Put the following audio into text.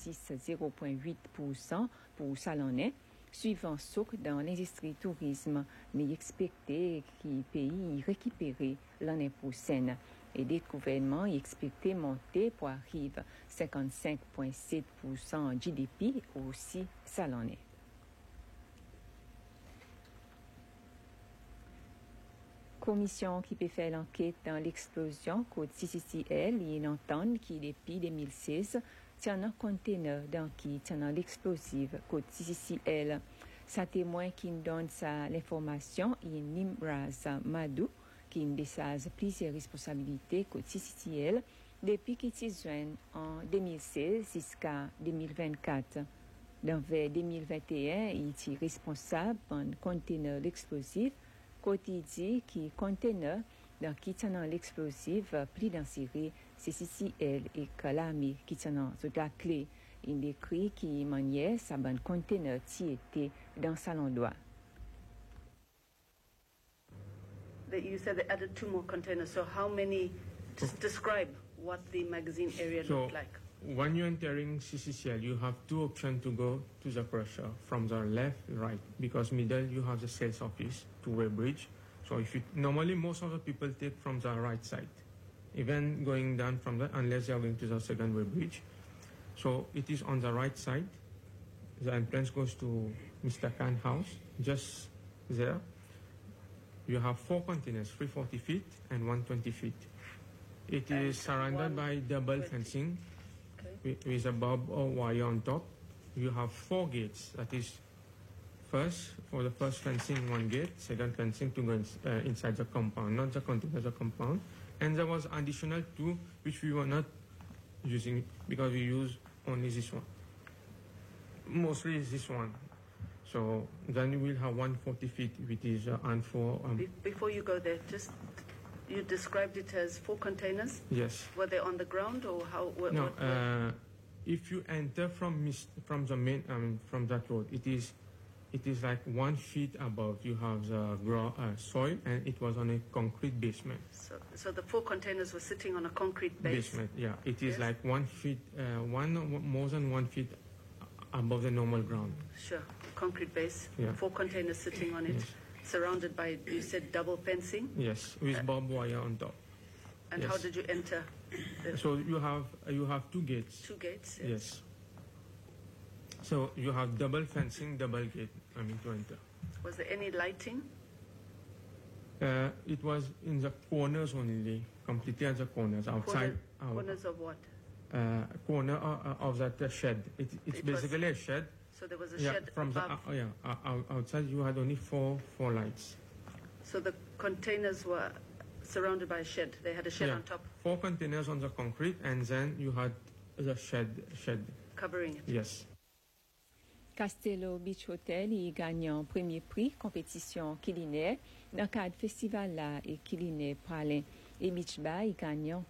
indice 0,8% pour Salonais, suivant souk dans l'industrie tourisme, mais expecté qui pays récupérer l'année prochaine. Et des gouvernements expecté monter pour arriver 55,7% GDP aussi Salonais. Commission qui peut faire l'enquête dans l'explosion côte CCCL et entend qui depuis 2016 tient un conteneur dans qui tient l'explosive côte CCCL. Sa témoin qui donne sa l'information est Nimraz Madou qui décharge plusieurs responsabilités côte CCCL depuis qu'il s'y joint en 2016 jusqu'à 2024. Dans vers 2021, il est responsable d'un conteneur explosif côté dit qui conteneur dans qui tient l'explosif pris dans série CCCL et Calami qui tient toute la clé. Il décrit qui manière sa bonne conteneur qui était dans sa l'endroit. You said they added 2 more containers. So how many? Just describe what the magazine area looked like. When you're entering CCCL, you have 2 options to go to the crusher, from the left, right, because middle you have the sales office, 2-way bridge. So if you normally most of the people take from the right side, even going down from the unless they are going to the second-way bridge. So it is on the right side. The entrance goes to Mr. Khan house, just there. You have 4 containers, 340 feet and 120 feet. It is surrounded by double fencing. With a bob or wire on top. You have 4 gates. That is, first, for the first fencing, 1 gate. Second fencing to go inside the compound, not the container, the compound. And there was additional 2 which we were not using because we use only this one. Mostly this one. So then we will have 140 feet, which is and for. Before you go there, just. You described it as 4 containers? Yes. Were they on the ground or how? No. If you enter from the main, from that road, it is like 1 feet above. You have the soil, and it was on a concrete basement. So the 4 containers were sitting on a concrete base. Basement, yeah. It is like 1 feet, more than 1 feet above the normal ground. Sure, concrete base. Yeah. 4 containers sitting on it. Yes. Surrounded by, you said, double fencing? Yes, with barbed wire on top. And yes. How did you enter? So you have 2 gates. 2 gates? Yes. So you have double fencing, double gate, to enter. Was there any lighting? It was in the corners only, completely at the corners, outside. Corners of what? Corner of that shed. It's basically a shed. So there was a shed from above. Outside you had only four lights. So the containers were surrounded by a shed. They had a shed on top. 4 containers on the concrete, and then you had the shed covering it. Yes. Castello Beach Hotel est gagnant premier prix compétition culinaire dans le cadre festival là et culinaire Pralin et Beach Bar est gagnant